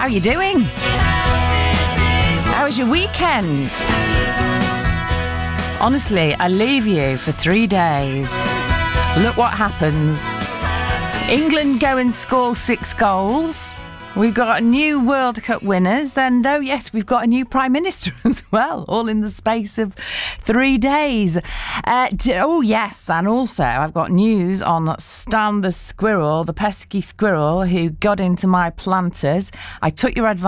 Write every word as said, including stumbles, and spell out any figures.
How are you doing? How was your weekend? Honestly, I leave you for three days. Look what happens. England go and score six goals. We've got new World Cup winners, and oh yes, we've got a new Prime Minister as well, all in the space of three days. Uh, d- oh yes, and also I've got news on Stan the squirrel, the pesky squirrel who got into my planters. I took your advice.